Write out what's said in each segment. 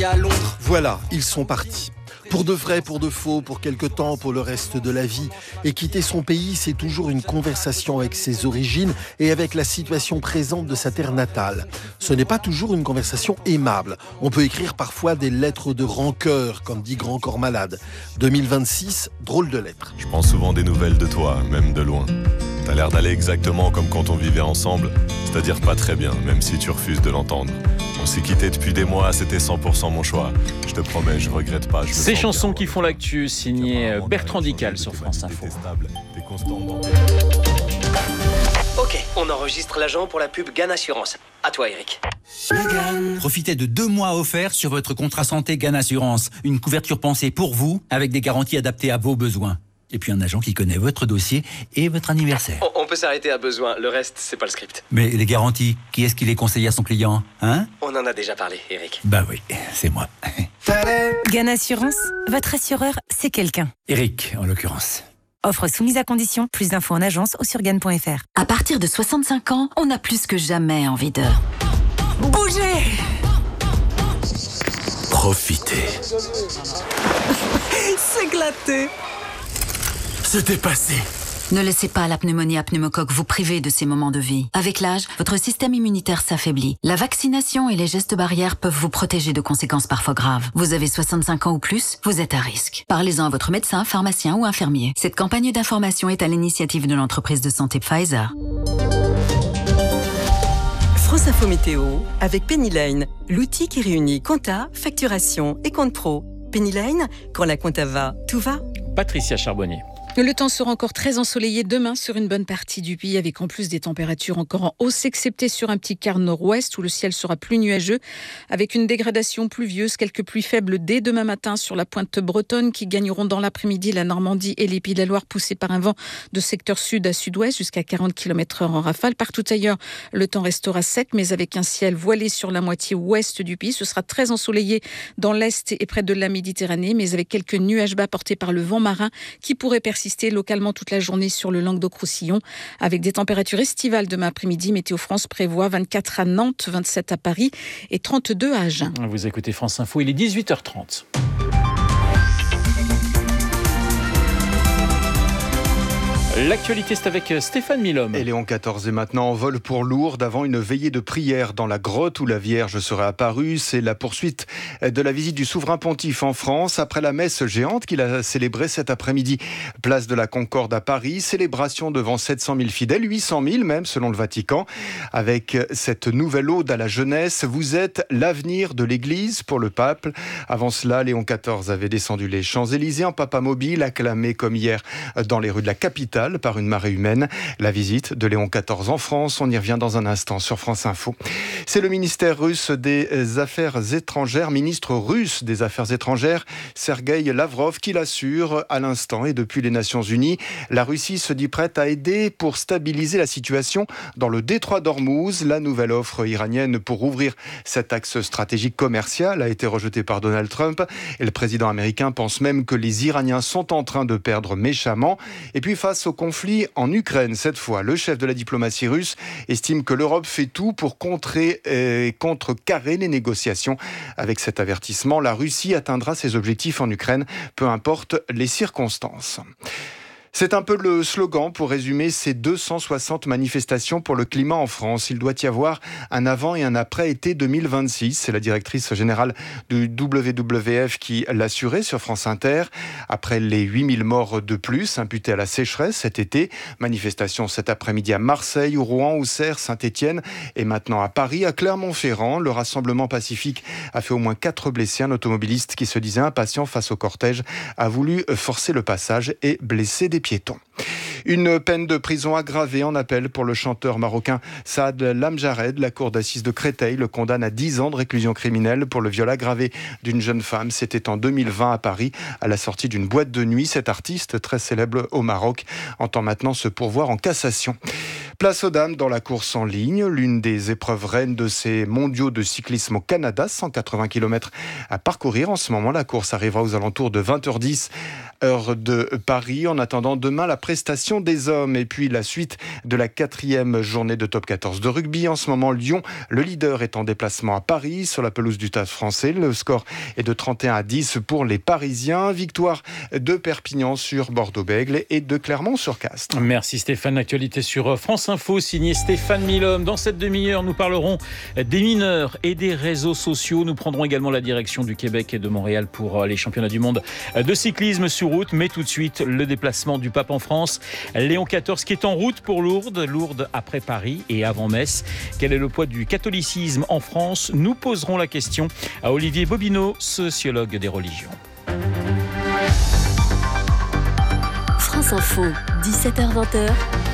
commissariat à Londres. Voilà, ils sont partis. Pour de vrai, pour de faux, pour quelque temps, pour le reste de la vie. Et quitter son pays, c'est toujours une conversation avec ses origines et avec la situation présente de sa terre natale. Ce n'est pas toujours une conversation aimable. On peut écrire parfois des lettres de rancœur, comme dit Grand Corps Malade. 2026, drôle de lettre. Je prends souvent des nouvelles de toi, même de loin. T'as l'air d'aller exactement comme quand on vivait ensemble, c'est-à-dire pas très bien, même si tu refuses de l'entendre. On s'est quittés depuis des mois, c'était 100% mon choix. Je te promets, je regrette pas. Ces chansons qui font l'actu, signé Bertrand Dical sur France Info. Ok, on enregistre l'agent pour la pub GAN Assurance. À toi, Eric. Profitez de 2 mois offerts sur votre contrat santé GAN Assurance. Une couverture pensée pour vous, avec des garanties adaptées à vos besoins. Et puis un agent qui connaît votre dossier et votre anniversaire. On peut s'arrêter à besoin, le reste, c'est pas le script. Mais les garanties, qui est-ce qui les conseille à son client, hein ? On en a déjà parlé, Eric. Bah oui, c'est moi. GAN Assurance, votre assureur, c'est quelqu'un. Eric, en l'occurrence. Offre soumise à condition, plus d'infos en agence ou sur GAN.fr. À partir de 65 ans, on a plus que jamais envie de... Bougez ! Profitez. S'éclater ! Se dépasser. Ne laissez pas la pneumonie à pneumocoque vous priver de ces moments de vie. Avec l'âge, votre système immunitaire s'affaiblit. La vaccination et les gestes barrières peuvent vous protéger de conséquences parfois graves. Vous avez 65 ans ou plus, vous êtes à risque. Parlez-en à votre médecin, pharmacien ou infirmier. Cette campagne d'information est à l'initiative de l'entreprise de santé Pfizer. France Info Météo avec Pennyline, l'outil qui réunit compta, facturation et compte pro. Pennyline, quand la compta va, tout va. Patricia Charbonnier. Le temps sera encore très ensoleillé demain sur une bonne partie du pays, avec en plus des températures encore en hausse, excepté sur un petit quart nord-ouest où le ciel sera plus nuageux, avec une dégradation pluvieuse, quelques pluies faibles dès demain matin sur la pointe bretonne qui gagneront dans l'après-midi la Normandie et les Pays de la Loire, poussés par un vent de secteur sud à sud-ouest jusqu'à 40 km/h en rafale. Partout ailleurs, le temps restera sec, mais avec un ciel voilé sur la moitié ouest du pays. Ce sera très ensoleillé dans l'est et près de la Méditerranée, mais avec quelques nuages bas portés par le vent marin qui pourraient persister localement toute la journée sur le Languedoc-Roussillon, avec des températures estivales demain après-midi. Météo France prévoit 24 à Nantes, 27 à Paris et 32 à Agen. Vous écoutez France Info, il est 18h30. L'actualité, c'est avec Stéphane Milhomme. Et Léon XIV est maintenant en vol pour Lourdes avant une veillée de prière dans la grotte où la Vierge serait apparue. C'est la poursuite de la visite du souverain pontife en France après la messe géante qu'il a célébrée cet après-midi. Place de la Concorde à Paris, célébration devant 700 000 fidèles, 800 000 même selon le Vatican. Avec cette nouvelle ode à la jeunesse, vous êtes l'avenir de l'Église pour le pape. Avant cela, Léon XIV avait descendu les Champs-Élysées en papa mobile, acclamé comme hier dans les rues de la capitale par une marée humaine. La visite de Léon XIV en France, on y revient dans un instant sur France Info. C'est le ministère russe des Affaires étrangères, ministre russe des Affaires étrangères, Sergueï Lavrov, qui l'assure à l'instant et depuis les Nations Unies. La Russie se dit prête à aider pour stabiliser la situation dans le détroit d'Ormuz. La nouvelle offre iranienne pour ouvrir cet axe stratégique commercial a été rejetée par Donald Trump. Et le président américain pense même que les Iraniens sont en train de perdre méchamment. Et puis face au conflit en Ukraine, cette fois, le chef de la diplomatie russe estime que l'Europe fait tout pour contrecarrer les négociations. Avec cet avertissement, la Russie atteindra ses objectifs en Ukraine, peu importe les circonstances. C'est un peu le slogan pour résumer ces 260 manifestations pour le climat en France. Il doit y avoir un avant et un après été 2026. C'est la directrice générale du WWF qui l'assurait sur France Inter. Après les 8000 morts de plus imputés à la sécheresse cet été, manifestation cet après-midi à Marseille, Rouen, Auxerre, Saint-Étienne et maintenant à Paris, à Clermont-Ferrand. Le rassemblement pacifique a fait au moins 4 blessés. Un automobiliste qui se disait impatient face au cortège a voulu forcer le passage et blesser des piétons. Une peine de prison aggravée en appel pour le chanteur marocain Saad Lamjared. La cour d'assises de Créteil le condamne à 10 ans de réclusion criminelle pour le viol aggravé d'une jeune femme. C'était en 2020 à Paris, à la sortie d'une boîte de nuit. Cet artiste, très célèbre au Maroc, entend maintenant se pourvoir en cassation. Place aux dames dans la course en ligne, l'une des épreuves reines de ces mondiaux de cyclisme au Canada, 180 km à parcourir. En ce moment, la course arrivera aux alentours de 20h10, heure de Paris. En attendant, demain, la prestation qualification des hommes et puis la suite de la 4e journée de top 14 de rugby. En ce moment, Lyon, le leader, est en déplacement à Paris sur la pelouse du Stade Français. Le score est de 31-10 pour les Parisiens. Victoire de Perpignan sur Bordeaux-Bègles et de Clermont sur Castres. Merci Stéphane. Actualité sur France Info, signé Stéphane Milhomme. Dans cette demi-heure, nous parlerons des mineurs et des réseaux sociaux. Nous prendrons également la direction du Québec et de Montréal pour les championnats du monde de cyclisme sur route. Mais tout de suite, le déplacement du pape en France. Léon XIV qui est en route pour Lourdes. Lourdes après Paris et avant Metz. Quel est le poids du catholicisme en France? Nous poserons la question à Olivier Bobineau, sociologue des religions. France Info, 17h-20h.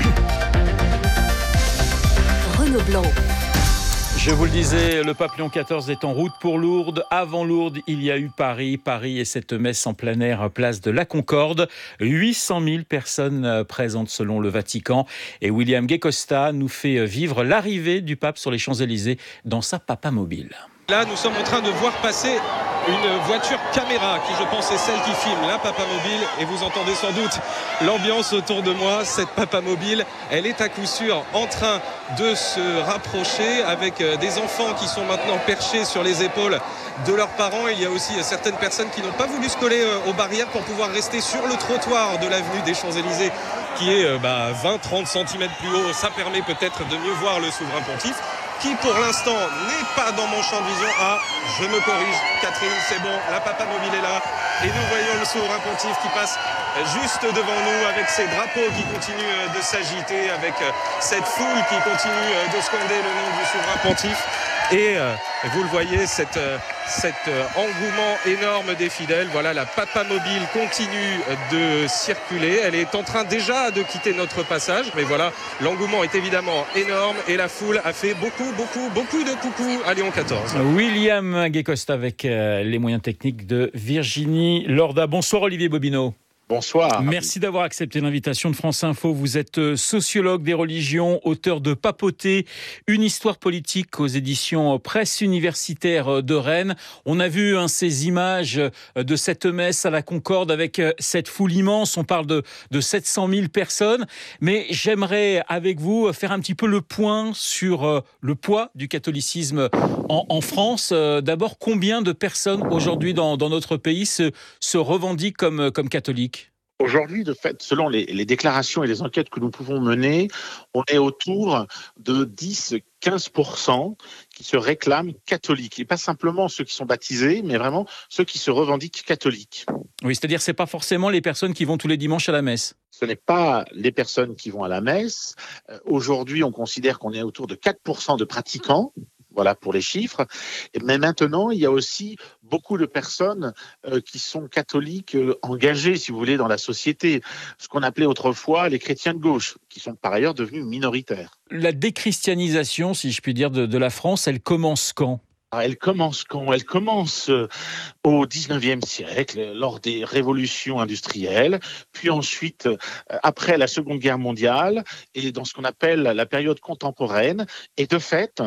Renaud Blanc. Je vous le disais, le pape Léon XIV est en route pour Lourdes. Avant Lourdes, il y a eu Paris. Paris et cette messe en plein air, place de la Concorde. 800 000 personnes présentes selon le Vatican. Et William Guécosta nous fait vivre l'arrivée du pape sur les Champs-Élysées dans sa papamobile. Là, nous sommes en train de voir passer une voiture caméra qui, je pense, est celle qui filme la papamobile. Et vous entendez sans doute l'ambiance autour de moi. Cette papamobile, elle est à coup sûr en train de se rapprocher avec des enfants qui sont maintenant perchés sur les épaules de leurs parents. Il y a aussi certaines personnes qui n'ont pas voulu se coller aux barrières pour pouvoir rester sur le trottoir de l'avenue des Champs-Élysées qui est 20-30 cm plus haut. Ça permet peut-être de mieux voir le souverain pontife, qui pour l'instant n'est pas dans mon champ de vision. Ah, je me corrige, Catherine, c'est bon, la papamobile est là. Et nous voyons le souverain pontife qui passe juste devant nous avec ses drapeaux qui continuent de s'agiter, avec cette foule qui continue de scander le nom du souverain pontife. Et vous le voyez, cet engouement énorme des fidèles. Voilà, la papamobile continue de circuler. Elle est en train déjà de quitter notre passage. Mais voilà, l'engouement est évidemment énorme et la foule a fait beaucoup de coucou à Léon XIV. William Guécosta avec les moyens techniques de Virginie Lorda. Bonsoir Olivier Bobineau. Bonsoir. Merci d'avoir accepté l'invitation de France Info. Vous êtes sociologue des religions, auteur de Papoter, une histoire politique aux éditions Presse universitaire de Rennes. On a vu ces images de cette messe à la Concorde avec cette foule immense. On parle de 700 000 personnes. Mais j'aimerais avec vous faire un petit peu le point sur le poids du catholicisme en France. D'abord, combien de personnes aujourd'hui dans notre pays se revendiquent comme catholiques ? Aujourd'hui, de fait, selon les déclarations et les enquêtes que nous pouvons mener, on est autour de 10-15% qui se réclament catholiques. Et pas simplement ceux qui sont baptisés, mais vraiment ceux qui se revendiquent catholiques. Oui, c'est-à-dire que ce n'est pas forcément les personnes qui vont tous les dimanches à la messe. Ce n'est pas les personnes qui vont à la messe. Aujourd'hui, on considère qu'on est autour de 4% de pratiquants. Voilà pour les chiffres. Mais maintenant, il y a aussi beaucoup de personnes qui sont catholiques engagées, si vous voulez, dans la société. Ce qu'on appelait autrefois les chrétiens de gauche, qui sont par ailleurs devenus minoritaires. La déchristianisation, si je puis dire, de la France, elle commence quand ? Elle commence quand ? Elle commence au 19e siècle, lors des révolutions industrielles, puis ensuite, après la Seconde Guerre mondiale, et dans ce qu'on appelle la période contemporaine. Et de fait,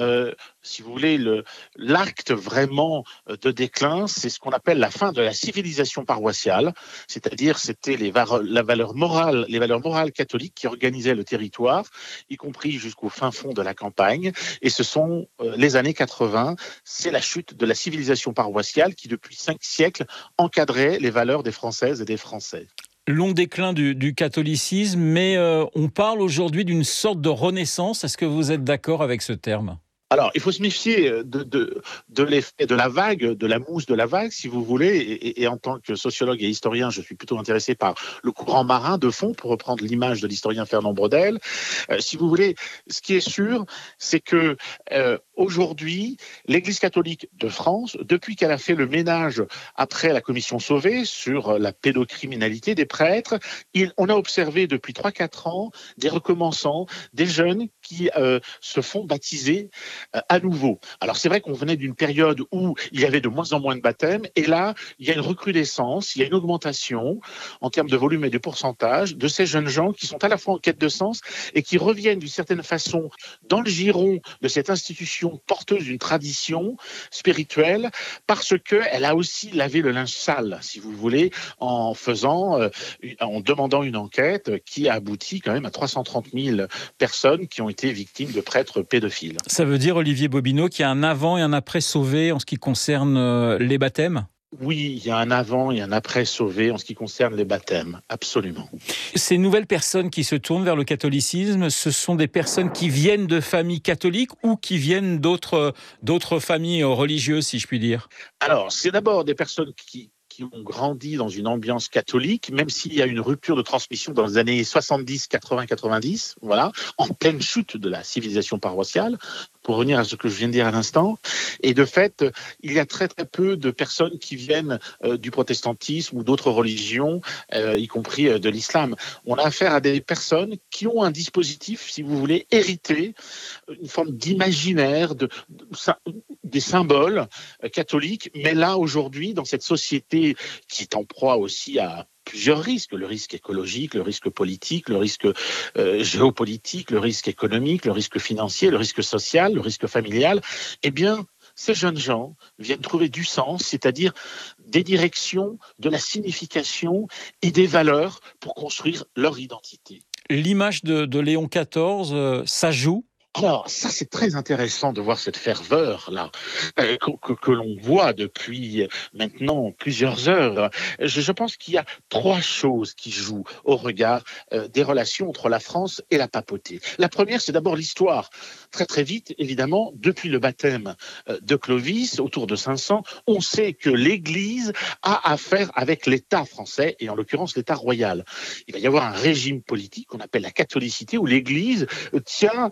si vous voulez, l'acte vraiment de déclin, c'est ce qu'on appelle la fin de la civilisation paroissiale, c'est-à-dire c'était les valeurs morales catholiques qui organisaient le territoire, y compris jusqu'au fin fond de la campagne. Et ce sont les années 80, c'est la chute de la civilisation paroissiale qui, depuis 5 siècles, encadrait les valeurs des Françaises et des Français. Long déclin du catholicisme, mais on parle aujourd'hui d'une sorte de renaissance. Est-ce que vous êtes d'accord avec ce terme ? Alors, il faut se méfier de l'effet de la vague, de la mousse de la vague, si vous voulez. Et en tant que sociologue et historien, je suis plutôt intéressé par le courant marin de fond, pour reprendre l'image de l'historien Fernand Braudel. Si vous voulez, ce qui est sûr, c'est que aujourd'hui, l'Église catholique de France, depuis qu'elle a fait le ménage après la commission Sauvé sur la pédocriminalité des prêtres, on a observé depuis 3-4 ans des recommençants, des jeunes qui se font baptiser à nouveau. Alors c'est vrai qu'on venait d'une période où il y avait de moins en moins de baptêmes, et là il y a une recrudescence, il y a une augmentation en termes de volume et de pourcentage de ces jeunes gens qui sont à la fois en quête de sens et qui reviennent d'une certaine façon dans le giron de cette institution donc porteuse d'une tradition spirituelle parce qu'elle a aussi lavé le linge sale, si vous voulez, en demandant une enquête qui a abouti quand même à 330 000 personnes qui ont été victimes de prêtres pédophiles. Ça veut dire, Olivier Bobineau, qu'il y a un avant et un après Sauvé en ce qui concerne les baptêmes ? Oui, il y a un avant et un après Sauvé en ce qui concerne les baptêmes, absolument. Ces nouvelles personnes qui se tournent vers le catholicisme, ce sont des personnes qui viennent de familles catholiques ou qui viennent d'autres familles religieuses, si je puis dire ? Alors, c'est d'abord des personnes qui ont grandi dans une ambiance catholique, même s'il y a une rupture de transmission dans les années 70, 80, 90, voilà, en pleine chute de la civilisation paroissiale, pour revenir à ce que je viens de dire à l'instant. Et de fait, il y a très très peu de personnes qui viennent du protestantisme ou d'autres religions, y compris de l'islam. On a affaire à des personnes qui ont un dispositif, si vous voulez, hérité, une forme d'imaginaire, des symboles catholiques, mais là, aujourd'hui, dans cette société qui est en proie aussi à plusieurs risques, le risque écologique, le risque politique, le risque géopolitique, le risque économique, le risque financier, le risque social, le risque familial, eh bien, ces jeunes gens viennent trouver du sens, c'est-à-dire des directions, de la signification et des valeurs pour construire leur identité. L'image de Léon XIV, ça joue ? Alors, ça, c'est très intéressant de voir cette ferveur-là que l'on voit depuis maintenant plusieurs heures. Je pense qu'il y a trois choses qui jouent au regard des relations entre la France et la papauté. La première, c'est d'abord l'histoire. Très, très vite, évidemment, depuis le baptême de Clovis, autour de 500, on sait que l'Église a affaire avec l'État français, et en l'occurrence l'État royal. Il va y avoir un régime politique qu'on appelle la catholicité, où l'Église tient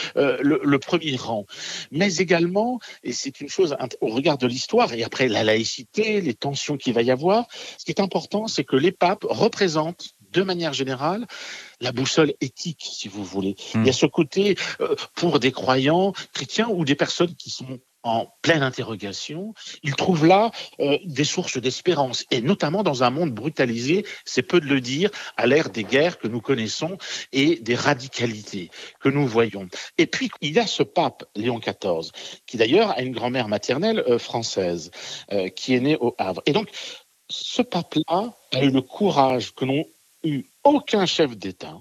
le premier rang. Mais également, et c'est une chose au regard de l'histoire, et après la laïcité, les tensions qu'il va y avoir, ce qui est important, c'est que les papes représentent de manière générale la boussole éthique, si vous voulez. Il y a ce côté, pour des croyants chrétiens ou des personnes qui sont en pleine interrogation, ils trouvent là des sources d'espérance, et notamment dans un monde brutalisé, c'est peu de le dire, à l'ère des guerres que nous connaissons et des radicalités que nous voyons. Et puis, il y a ce pape, Léon XIV, qui d'ailleurs a une grand-mère maternelle française, qui est née au Havre. Et donc, ce pape-là a eu le courage que n'ont eu aucun chef d'État,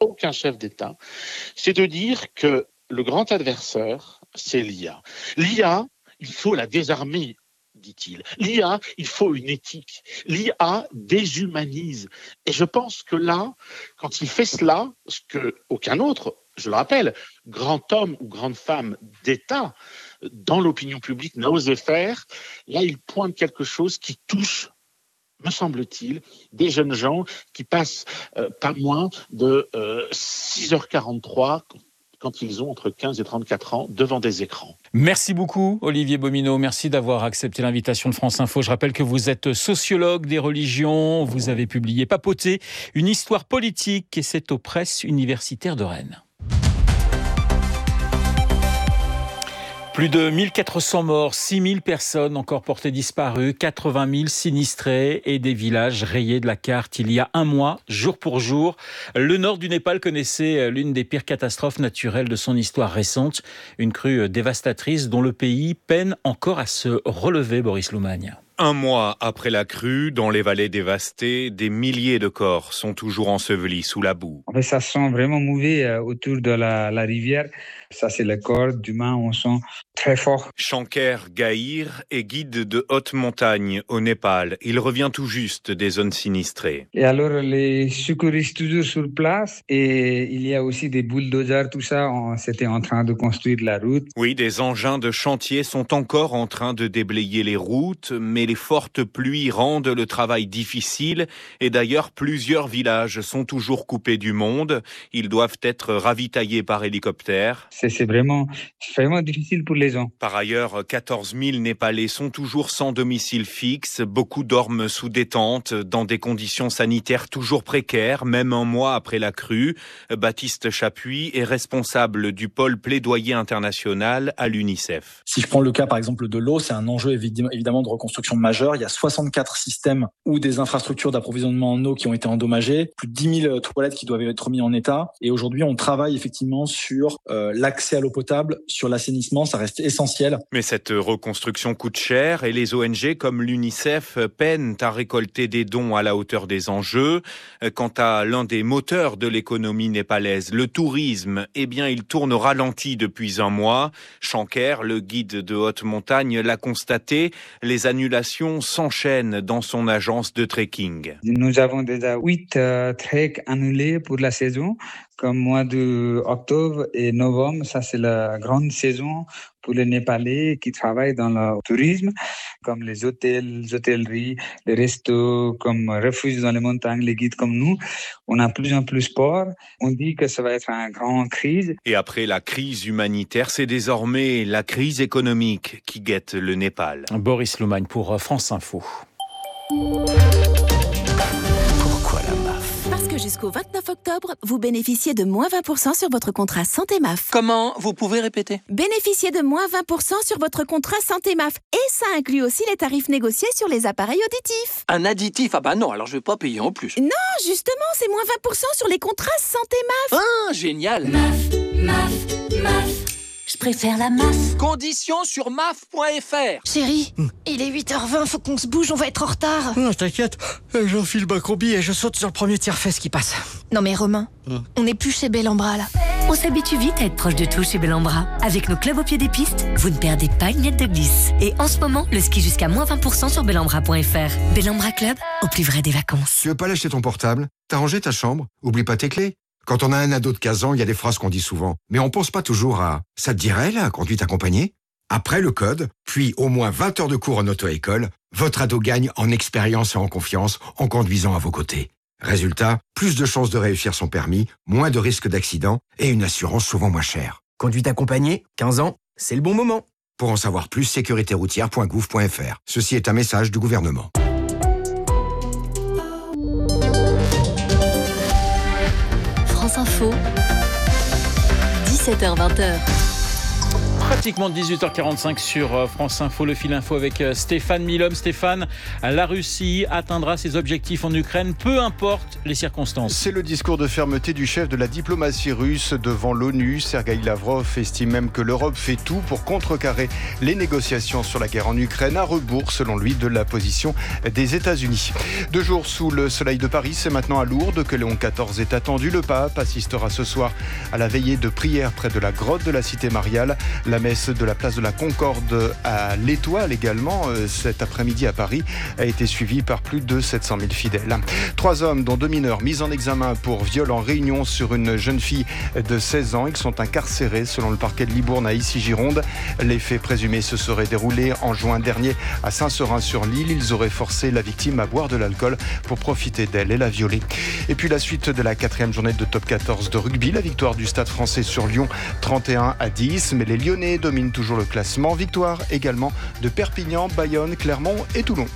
c'est de dire que le grand adversaire, c'est l'IA. L'IA, il faut la désarmer, dit-il. L'IA, il faut une éthique. L'IA déshumanise. Et je pense que là, quand il fait cela, ce qu'aucun autre, je le rappelle, grand homme ou grande femme d'État, dans l'opinion publique, n'a osé faire, là, il pointe quelque chose qui touche, me semble-t-il, des jeunes gens qui passent pas moins de 6h43 quand ils ont entre 15 et 34 ans devant des écrans. Merci beaucoup Olivier Bobineau, merci d'avoir accepté l'invitation de France Info. Je rappelle que vous êtes sociologue des religions, vous avez publié Papoter, une histoire politique, et c'est aux presses universitaires de Rennes. Plus de 1400 morts, 6000 personnes encore portées disparues, 80 000 sinistrés et des villages rayés de la carte. Il y a un mois, jour pour jour, le nord du Népal connaissait l'une des pires catastrophes naturelles de son histoire récente. Une crue dévastatrice dont le pays peine encore à se relever, Boris Loumagne. Un mois après la crue, dans les vallées dévastées, des milliers de corps sont toujours ensevelis sous la boue. Ça sent vraiment mauvais autour de la rivière. Ça, c'est le corps d'humains, on sent très fort. Shankar Gahir est guide de haute montagne au Népal. Il revient tout juste des zones sinistrées. Et alors, les secouristes toujours sur place, et il y a aussi des bulldozers, tout ça. C'était en train de construire la route. Oui, des engins de chantier sont encore en train de déblayer les routes, mais les fortes pluies rendent le travail difficile. Et d'ailleurs, plusieurs villages sont toujours coupés du monde. Ils doivent être ravitaillés par hélicoptère. C'est vraiment difficile pour les gens. Par ailleurs, 14 000 Népalais sont toujours sans domicile fixe. Beaucoup dorment sous des tentes, dans des conditions sanitaires toujours précaires, même un mois après la crue. Baptiste Chapuis est responsable du pôle plaidoyer international à l'UNICEF. Si je prends le cas, par exemple, de l'eau, c'est un enjeu évidemment de reconstruction majeures. Il y a 64 systèmes ou des infrastructures d'approvisionnement en eau qui ont été endommagées, plus de 10 000 toilettes qui doivent être remises en état. Et aujourd'hui, on travaille effectivement sur l'accès à l'eau potable, sur l'assainissement, ça reste essentiel. Mais cette reconstruction coûte cher et les ONG comme l'UNICEF peinent à récolter des dons à la hauteur des enjeux. Quant à l'un des moteurs de l'économie népalaise, le tourisme, il tourne au ralenti depuis un mois. Shanker, le guide de haute montagne, l'a constaté, les annulations s'enchaînent dans son agence de trekking. Nous avons déjà 8 treks annulés pour la saison, comme mois d'octobre et novembre. Ça, c'est la grande saison pour les Népalais qui travaillent dans le tourisme, comme les hôtels, les hôtelleries, les restos, comme refuges dans les montagnes, les guides comme nous. On a plus en plus peur. On dit que ça va être une grande crise. Et après la crise humanitaire, c'est désormais la crise économique qui guette le Népal. Boris Loumagne pour France Info. Pourquoi la MAF ? Parce que jusqu'au 29 octobre, vous bénéficiez de moins 20% sur votre contrat Santé MAF. Comment ? Vous pouvez répéter ? Bénéficiez de moins 20% sur votre contrat Santé MAF. Et ça inclut aussi les tarifs négociés sur les appareils auditifs. Un additif ? Ah bah non, alors je vais pas payer en plus. Non, justement, c'est moins 20% sur les contrats Santé MAF. Ah, génial ! MAF. Je préfère la MAF. Conditions sur maf.fr. Chérie, il est 8h20, faut qu'on se bouge, on va être en retard. Non, t'inquiète, j'enfile ma combi et je saute sur le premier tiers-fesse qui passe. Non mais Romain, on n'est plus chez Bellambra là. On s'habitue vite à être proche de tout chez Bellambra. Avec nos clubs au pied des pistes, vous ne perdez pas une miette de glisse. Et en ce moment, le ski jusqu'à moins 20% sur bellambra.fr. Bellambra Club, au plus vrai des vacances. Tu veux pas lâcher ton portable ? T'as rangé ta chambre ? Oublie pas tes clés. Quand on a un ado de 15 ans, il y a des phrases qu'on dit souvent. Mais on pense pas toujours à « ça te dirait, la conduite accompagnée ?» Après le code, puis au moins 20 heures de cours en auto-école, votre ado gagne en expérience et en confiance en conduisant à vos côtés. Résultat, plus de chances de réussir son permis, moins de risques d'accident et une assurance souvent moins chère. Conduite accompagnée, 15 ans, c'est le bon moment. Pour en savoir plus, sécuritéroutière.gouv.fr. Ceci est un message du gouvernement. France Info, 17h-20h. Pratiquement 18h45 sur France Info, le fil info avec Stéphane Milhomme. Stéphane, la Russie atteindra ses objectifs en Ukraine, peu importe les circonstances. C'est le discours de fermeté du chef de la diplomatie russe devant l'ONU. Sergueï Lavrov estime même que l'Europe fait tout pour contrecarrer les négociations sur la guerre en Ukraine, à rebours, selon lui, de la position des États-Unis. 2 jours sous le soleil de Paris, c'est maintenant à Lourdes que Léon XIV est attendu. Le pape assistera ce soir à la veillée de prière près de la grotte de la Cité Mariale. La messe de la place de la Concorde à l'Étoile également, cet après-midi à Paris, a été suivie par plus de 700 000 fidèles. 3 hommes, dont 2 mineurs, mis en examen pour viol en réunion sur une jeune fille de 16 ans. Ils sont incarcérés selon le parquet de Libourne à Issy-Gironde. Les faits présumés se seraient déroulés en juin dernier à Saint-Seurin-sur-l'Île. Ils auraient forcé la victime à boire de l'alcool pour profiter d'elle et la violer. Et puis la suite de la 4e journée de top 14 de rugby. La victoire du Stade français sur Lyon, 31-10. Mais les Lyonnais domine toujours le classement. Victoire également de Perpignan, Bayonne, Clermont et Toulon.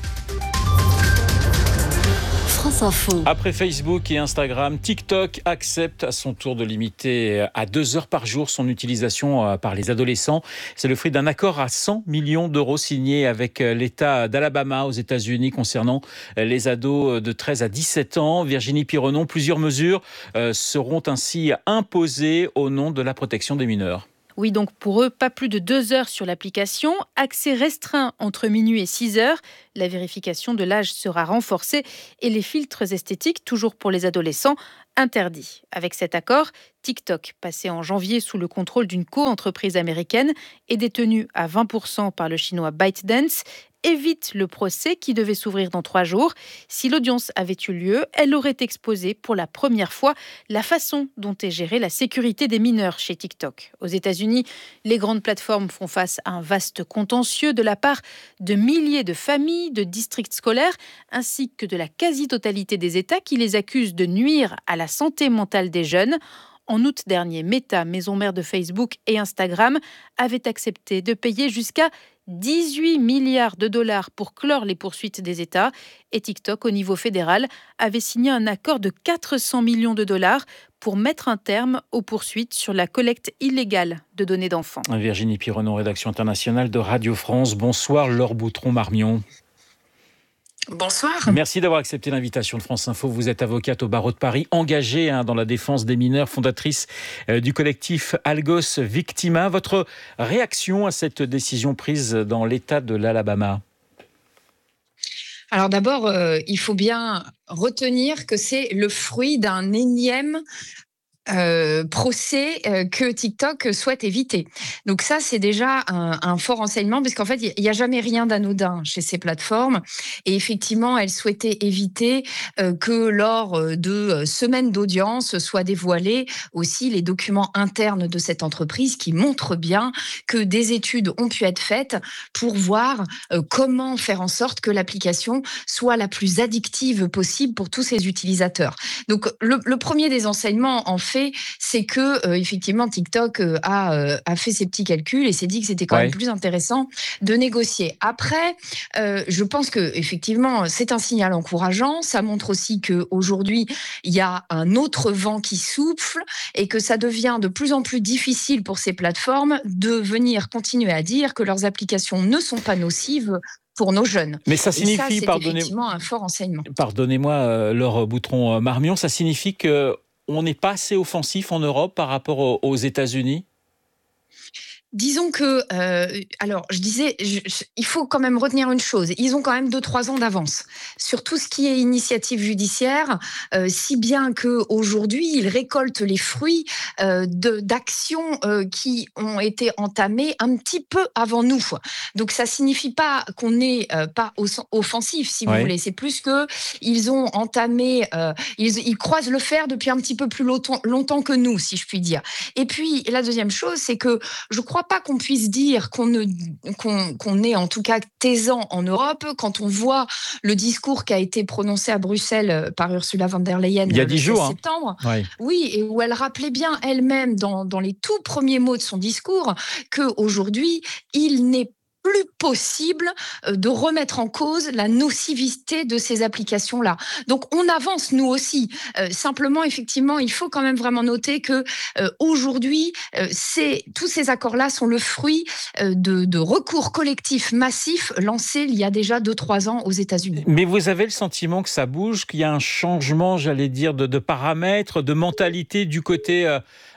France Info. Après Facebook et Instagram, TikTok accepte à son tour de limiter à 2 heures par jour son utilisation par les adolescents. C'est le fruit d'un accord à 100 millions d'euros signé avec l'État d'Alabama aux États-Unis concernant les ados de 13 à 17 ans. Virginie Pironon, plusieurs mesures seront ainsi imposées au nom de la protection des mineurs. Oui, donc pour eux, pas plus de 2 heures sur l'application, accès restreint entre minuit et 6 heures, la vérification de l'âge sera renforcée et les filtres esthétiques, toujours pour les adolescents, interdits. Avec cet accord, TikTok, passé en janvier sous le contrôle d'une co-entreprise américaine et détenue à 20% par le chinois ByteDance, évite le procès qui devait s'ouvrir dans 3 jours. Si l'audience avait eu lieu, elle aurait exposé pour la première fois la façon dont est gérée la sécurité des mineurs chez TikTok. Aux États-Unis, les grandes plateformes font face à un vaste contentieux de la part de milliers de familles, de districts scolaires, ainsi que de la quasi-totalité des États qui les accusent de nuire à la santé mentale des jeunes. En août dernier, Meta, maison mère de Facebook et Instagram, avait accepté de payer jusqu'à 18 milliards de dollars pour clore les poursuites des États. Et TikTok, au niveau fédéral, avait signé un accord de 400 millions de dollars pour mettre un terme aux poursuites sur la collecte illégale de données d'enfants. Virginie Pironon, rédaction internationale de Radio France. Bonsoir, Laure Boutron-Marmion. Bonsoir. Merci d'avoir accepté l'invitation de France Info. Vous êtes avocate au barreau de Paris, engagée dans la défense des mineurs, fondatrice du collectif Algos Victima. Votre réaction à cette décision prise dans l'État de l'Alabama ? Alors d'abord, il faut bien retenir que c'est le fruit d'un énième procès que TikTok souhaite éviter. Donc ça, c'est déjà un fort enseignement, parce qu'en fait, il n'y a jamais rien d'anodin chez ces plateformes. Et effectivement, elles souhaitaient éviter que lors de semaines d'audience soient dévoilés aussi les documents internes de cette entreprise qui montrent bien que des études ont pu être faites pour voir comment faire en sorte que l'application soit la plus addictive possible pour tous ses utilisateurs. Donc le premier des enseignements, en fait, c'est que effectivement TikTok a fait ses petits calculs et s'est dit que c'était quand même plus intéressant de négocier. Après, je pense que effectivement c'est un signal encourageant. Ça montre aussi que aujourd'hui il y a un autre vent qui souffle et que ça devient de plus en plus difficile pour ces plateformes de venir continuer à dire que leurs applications ne sont pas nocives pour nos jeunes. Mais ça signifie, c'est effectivement un fort enseignement. Pardonnez-moi, Laure Boutron-Marmion, ça signifie qu'on n'est pas assez offensif en Europe par rapport aux États-Unis ? Disons que, alors je disais, il faut quand même retenir une chose, ils ont quand même 2-3 ans d'avance sur tout ce qui est initiative judiciaire, si bien qu'aujourd'hui ils récoltent les fruits d'actions qui ont été entamées un petit peu avant nous. Donc ça signifie pas qu'on n'est pas offensif, si vous voulez, c'est plus qu'ils ont entamé, ils croisent le fer depuis un petit peu plus longtemps que nous, si je puis dire. Et puis la deuxième chose, c'est que je crois pas qu'on puisse dire qu'on est en tout cas taisant en Europe quand on voit le discours qui a été prononcé à Bruxelles par Ursula von der Leyen il y a 10 jours, septembre. Ouais. Oui, et où elle rappelait bien elle-même dans les tout premiers mots de son discours qu'aujourd'hui, il n'est plus possible de remettre en cause la nocivité de ces applications-là. Donc, on avance, nous aussi. Simplement, effectivement, il faut quand même vraiment noter que aujourd'hui, tous ces accords-là sont le fruit de recours collectifs massifs lancés il y a déjà 2-3 ans aux États-Unis. Mais vous avez le sentiment que ça bouge, qu'il y a un changement, j'allais dire, de paramètres, de mentalité du côté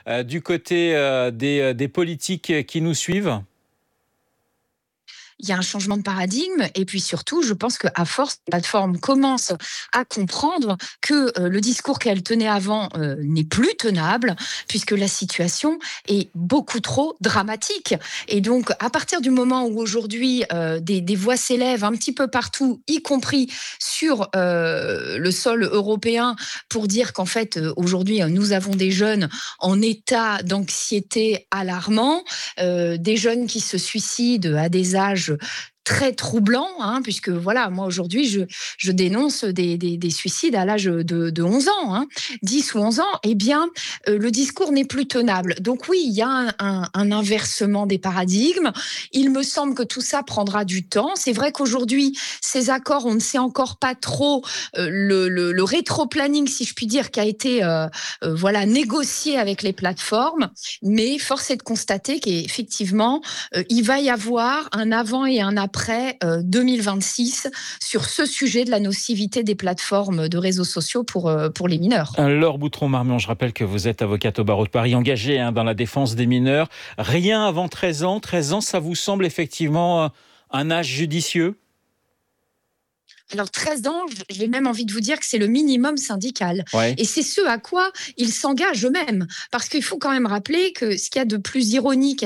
des politiques qui nous suivent ? Il y a un changement de paradigme et puis surtout, je pense qu'à force, les plateformes commencent à comprendre que le discours qu'elles tenaient avant n'est plus tenable puisque la situation est beaucoup trop dramatique. Et donc, à partir du moment où aujourd'hui, des voix s'élèvent un petit peu partout, y compris sur le sol européen, pour dire qu'en fait, aujourd'hui, nous avons des jeunes en état d'anxiété alarmant, des jeunes qui se suicident à des âges très troublant, puisque voilà, moi aujourd'hui, je dénonce des suicides à l'âge de 11 ans, 10 ou 11 ans, eh bien, le discours n'est plus tenable. Donc oui, il y a un inversement des paradigmes. Il me semble que tout ça prendra du temps. C'est vrai qu'aujourd'hui, ces accords, on ne sait encore pas trop le rétro-planning, si je puis dire, qui a été négocié avec les plateformes, mais force est de constater qu'effectivement, il va y avoir un avant et un après 2026 sur ce sujet de la nocivité des plateformes de réseaux sociaux pour les mineurs. Laure Boutron-Marmion, je rappelle que vous êtes avocate au barreau de Paris, engagée dans la défense des mineurs. Rien avant 13 ans. 13 ans, ça vous semble effectivement un âge judicieux ? Alors 13 ans, j'ai même envie de vous dire que c'est le minimum syndical. Ouais. Et c'est ce à quoi ils s'engagent eux-mêmes. Parce qu'il faut quand même rappeler que ce qu'il y a de plus ironique